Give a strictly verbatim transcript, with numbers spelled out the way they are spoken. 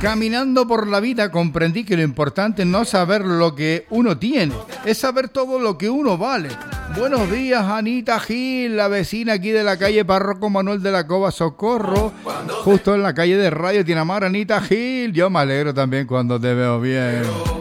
Caminando por la vida comprendí que lo importante no es saber lo que uno tiene, es saber todo lo que uno vale. Buenos días, Anita Gil, la vecina aquí de la calle Párroco Manuel de la Cova, Socorro, justo en la calle de Radio Tinamar. Anita Gil, yo me alegro también cuando te veo bien.